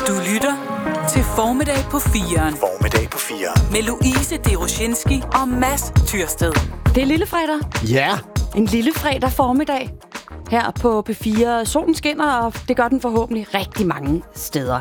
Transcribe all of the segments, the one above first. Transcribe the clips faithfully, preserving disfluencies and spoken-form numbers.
Du lytter til Formiddag på firen. Formiddag på firen. Med Louise Deroshinski og Mads Tyrsted. Det er lillefredag. Ja. En lille fredag formiddag her på P fire. Solen skinner, og det gør den forhåbentlig rigtig mange steder.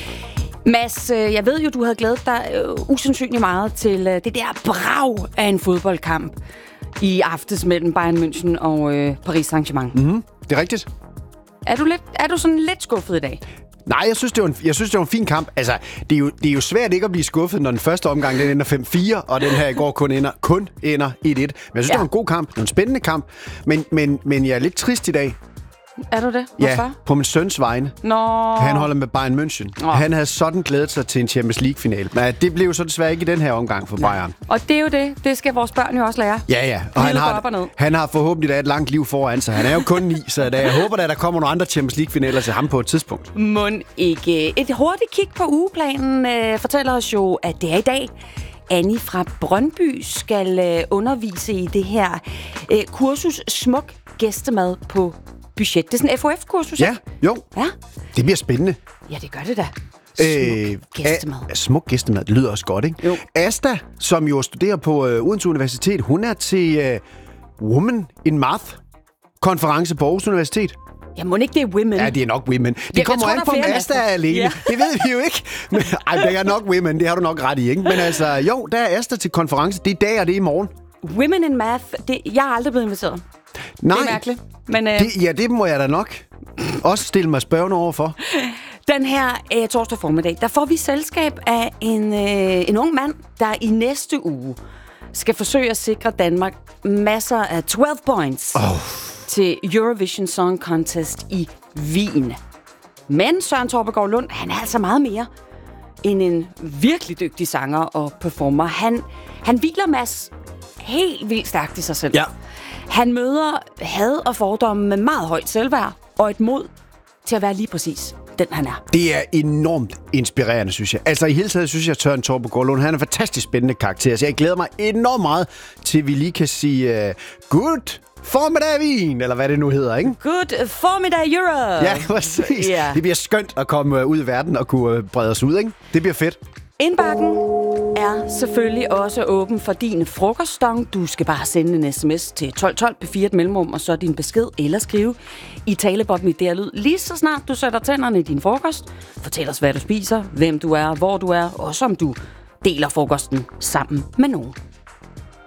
Mads, jeg ved jo, du havde glædet dig uh, usandsynligt meget til uh, det der brag af en fodboldkamp i aftes mellem Bayern München og uh, Paris Saint-Germain. Mm-hmm. Det er rigtigt. Er du, lidt, er du sådan lidt skuffet i dag? Nej, jeg synes, det var en, jeg synes, det var en fin kamp. Altså, det er, jo, det er jo svært ikke at blive skuffet, når den første omgang den ender fem fire, og den her i går kun ender, kun ender et et. Men jeg synes, ja. Det var en god kamp. Det var en spændende kamp. Men, men, men jeg er lidt trist i dag. Er du det? Hvorfor? Ja, på min søns vegne. Nå. Han holder med Bayern München. Nå. Han havde sådan glædet sig til en Champions League-finale. Men det blev jo så desværre ikke i den her omgang for Bayern. Og det er jo det. Det skal vores børn jo også lære. Ja, ja. Og han har, og han har forhåbentlig da et langt liv foran sig. Han er jo kun ni, så da, jeg håber, at der kommer nogle andre Champions League-finaler til ham på et tidspunkt. Mon ikke. Et hurtigt kig på ugeplanen øh, fortæller os jo, at det er i dag. Annie fra Brøndby skal øh, undervise i det her øh, kursus Smuk Gæstemad på budget. Det er sådan en F O F-kursus, Ja, jo. Ja. Det bliver spændende. Ja, det gør det da. Smuk øh, gæstemad. A- smuk gæstemad, det lyder også godt, ikke? Jo. Asta, som jo studerer på øh, Odense Universitet, hun er til øh, Women in Math-konference på Aarhus Universitet. Ja, må ikke det er women? Ja, det er nok women. Det ja, kommer tror, an på, om Asta er alene. Ja. Det ved vi jo ikke. Men, ej, det er nok women, det har du nok ret i, ikke? Men altså, jo, der er Asta til konference. Det er i dag, og det er i morgen. Women in Math, det, jeg har aldrig blevet inviteret. Nej. Det er mærkeligt. Men, øh, det, ja, det må jeg da nok også stille mig spørgende overfor. Den her øh, torsdag formiddag, der får vi selskab af en, øh, en ung mand, der i næste uge skal forsøge at sikre Danmark masser af tolv points oh. til Eurovision Song Contest i Wien. Men Søren Torpegaard Lund, han er altså meget mere end en virkelig dygtig sanger og performer. Han, han hviler Mads helt vildt stærkt i sig selv. Ja. Han møder had og fordomme med meget højt selvværd og et mod til at være lige præcis den, han er. Det er enormt inspirerende, synes jeg. Altså i hele taget synes jeg, at Søren Torpegaard Lund, han er en fantastisk spændende karakter, så jeg glæder mig enormt meget til, at vi lige kan sige uh, good formiddag Wien, eller hvad det nu hedder, ikke? Good formiddag Europe! Ja, præcis. Yeah. Det bliver skønt at komme ud i verden og kunne brede os ud, ikke? Det bliver fedt. Indbakken er selvfølgelig også åben for din frokoststong. Du skal bare sende en sms til tolv tolv P fire et mellemrum, og så din besked eller skrive i talebobben i D R Lyd. Lige så snart du sætter tænderne i din frokost, fortæl os, hvad du spiser, hvem du er, hvor du er, og om du deler frokosten sammen med nogen.